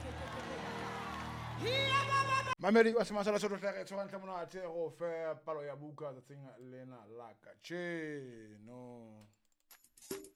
Mameli wa sama sala soto tlare tswana tla mona tse go fe palo ya buka tsa tseng lena la ka che no